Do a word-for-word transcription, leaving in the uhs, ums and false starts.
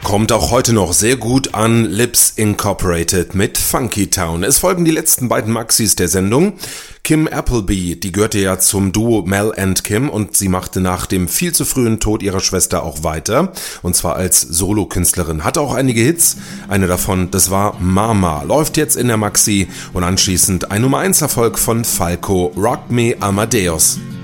Kommt auch heute noch sehr gut an, Lips Incorporated mit Funky Town. Es folgen die letzten beiden Maxis der Sendung. Kim Appleby, die gehörte ja zum Duo Mel and Kim und sie machte nach dem viel zu frühen Tod ihrer Schwester auch weiter. Und zwar als Solokünstlerin. Hatte auch einige Hits. Eine davon, das war Mama. Läuft jetzt in der Maxi und anschließend ein Nummer eins Erfolg von Falco, Rock Me Amadeus.